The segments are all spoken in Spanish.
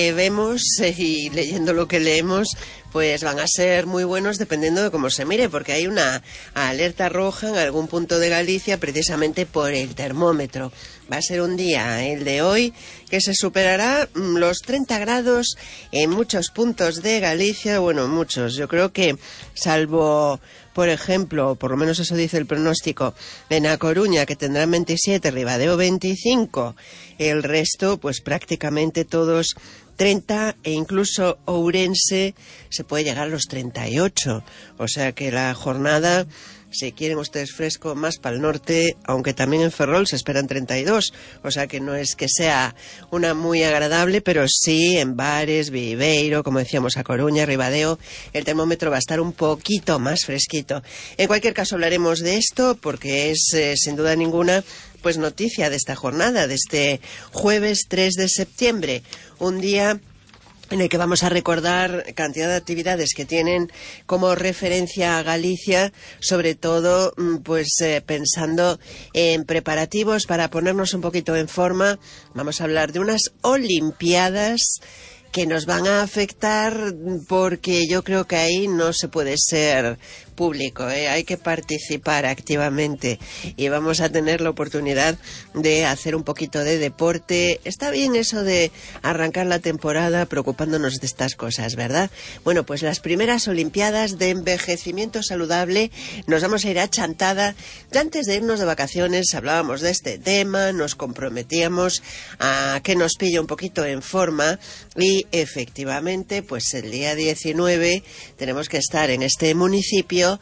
Vemos y leyendo lo que leemos, pues van a ser muy buenos dependiendo de cómo se mire, porque hay una alerta roja en algún punto de Galicia precisamente por el termómetro. Va a ser un día, el de hoy, que se superará los 30 grados en muchos puntos de Galicia. Bueno, muchos. Yo creo que, salvo, por ejemplo, por lo menos eso dice el pronóstico, en A Coruña, que tendrán 27, Ribadeo 25, el resto, pues prácticamente todos 30, e incluso Ourense se puede llegar a los 38. O sea que la jornada, si quieren ustedes fresco, más para el norte, aunque también en Ferrol se esperan 32. O sea que no es que sea una muy agradable, pero sí en Bares, Viveiro, como decíamos, A Coruña, Ribadeo, el termómetro va a estar un poquito más fresquito. En cualquier caso hablaremos de esto porque es, sin duda ninguna, pues noticia de esta jornada, de este jueves 3 de septiembre, un día en el que vamos a recordar cantidad de actividades que tienen como referencia a Galicia, sobre todo pues pensando en preparativos para ponernos un poquito en forma. Vamos a hablar de unas Olimpiadas que nos van a afectar porque yo creo que ahí no se puede ser público, hay que participar activamente y vamos a tener la oportunidad de hacer un poquito de deporte. Está bien eso de arrancar la temporada preocupándonos de estas cosas, ¿verdad? Bueno, pues las primeras Olimpiadas de envejecimiento saludable, nos vamos a ir a Chantada. Ya antes de irnos de vacaciones hablábamos de este tema, nos comprometíamos a que nos pille un poquito en forma y efectivamente, pues el día 19 tenemos que estar en este municipio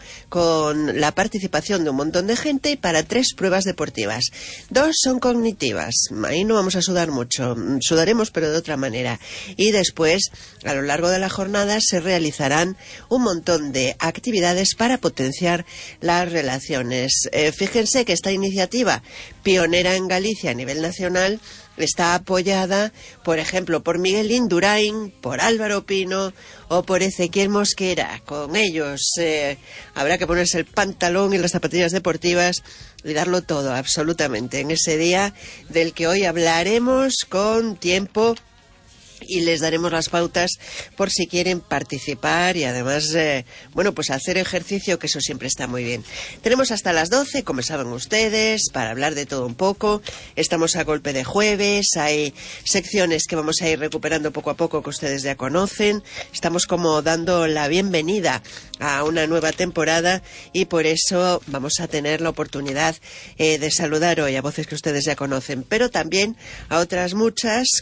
con la participación de un montón de gente para 3 pruebas deportivas. 2 son cognitivas, ahí no vamos a sudar mucho, sudaremos pero de otra manera. Y después, a lo largo de la jornada, se realizarán un montón de actividades para potenciar las relaciones. Fíjense que esta iniciativa, pionera en Galicia a nivel nacional, está apoyada, por ejemplo, por Miguel Indurain, por Álvaro Pino o por Ezequiel Mosquera. Con ellos habrá que ponerse el pantalón y las zapatillas deportivas y darlo todo, absolutamente, en ese día del que hoy hablaremos con tiempo y les daremos las pautas por si quieren participar y además, bueno, pues hacer ejercicio, que eso siempre está muy bien. Tenemos hasta las 12, como saben ustedes, para hablar de todo un poco. Estamos a golpe de jueves, hay secciones que vamos a ir recuperando poco a poco que ustedes ya conocen. Estamos como dando la bienvenida a una nueva temporada y por eso vamos a tener la oportunidad de saludar hoy a voces que ustedes ya conocen, pero también a otras muchas